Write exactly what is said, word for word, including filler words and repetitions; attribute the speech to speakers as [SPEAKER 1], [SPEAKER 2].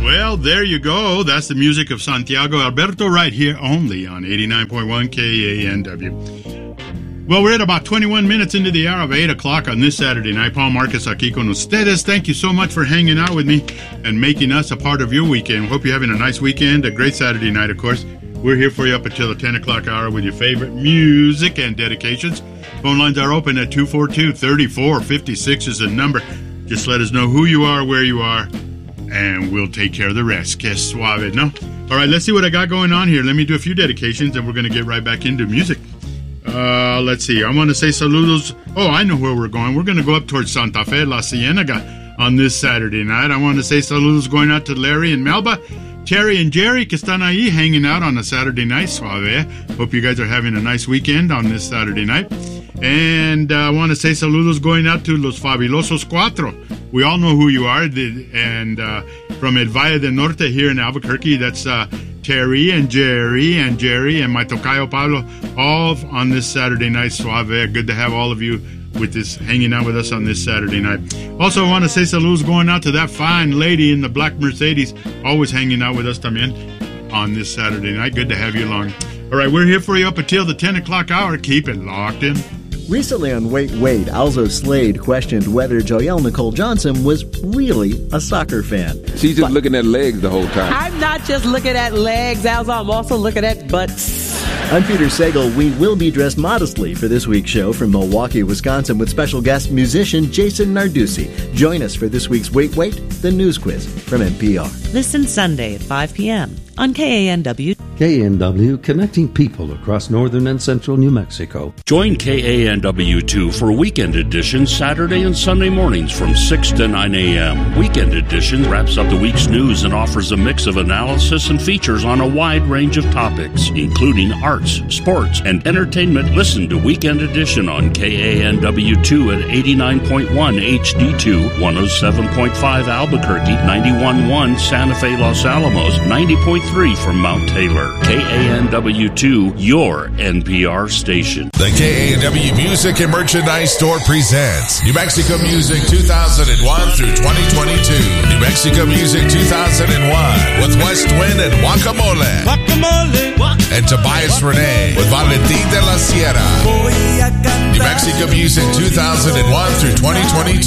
[SPEAKER 1] Well, there you go. That's the music of Santiago Alberto right here only on eighty-nine point one K A N W. Well, we're at about twenty-one minutes into the hour of eight o'clock on this Saturday night. Paul Marquez aquí con ustedes. Thank you so much for hanging out with me and making us a part of your weekend. Hope you're having a nice weekend, a great Saturday night, of course. We're here for you up until the ten o'clock hour with your favorite music and dedications. Phone lines are open at two four two, three four five six is the number. Just let us know who you are, where you are, and we'll take care of the rest. Que suave, no? All right, let's see what I got going on here. Let me do a few dedications, and we're going to get right back into music. Uh, let's see. I want to say saludos. Oh, I know where we're going. We're going to go up towards Santa Fe, La Cienega on this Saturday night. I want to say saludos going out to Larry and Melba, Terry and Jerry, que están ahí hanging out on a Saturday night. Suave. Hope you guys are having a nice weekend on this Saturday night. And uh, I want to say saludos going out to Los Fabulosos Cuatro. We all know who you are. The, and uh, from El Valle del Norte here in Albuquerque, that's uh, Terry and Jerry and Jerry and my tocayo Pablo, all on this Saturday night. Suave. Good to have all of you with this, hanging out with us on this Saturday night. Also, I want to say saludos going out to that fine lady in the black Mercedes, always hanging out with us también on this Saturday night. Good to have you along. All right, we're here for you up until the ten o'clock hour. Keep it locked in.
[SPEAKER 2] Recently on Wait, Wait, Alzo Slade questioned whether Joelle Nicole Johnson was really a soccer fan.
[SPEAKER 3] She's just but, looking at legs the whole time.
[SPEAKER 4] I'm not just looking at legs, Alzo. I'm also looking at butts.
[SPEAKER 2] I'm Peter Sagal. We will be dressed modestly for this week's show from Milwaukee, Wisconsin, with special guest musician Jason Narducci. Join us for this week's Wait, Wait, the news quiz from N P R.
[SPEAKER 5] Listen Sunday at five p.m. on K A N W.
[SPEAKER 6] K A N W, connecting people across northern and central New Mexico.
[SPEAKER 7] Join K A N W two for Weekend Edition Saturday and Sunday mornings from six to nine a.m. Weekend Edition wraps up the week's news and offers a mix of analysis and features on a wide range of topics, including arts, sports, and entertainment. Listen to Weekend Edition on K A N W two at eighty-nine point one H D two, one oh seven point five Albuquerque, ninety-one point one Santa Fe, Los Alamos, ninety point three from Mount Taylor. K A N W two, your N P R station.
[SPEAKER 8] The K A N W Music and Merchandise Store presents New Mexico Music two thousand one through twenty twenty-two. New Mexico Music two thousand one with West Wind and Guacamole. Guacamole. And Tobias Renee with Valentin de la Sierra. New Mexico Music two thousand one through twenty twenty-two.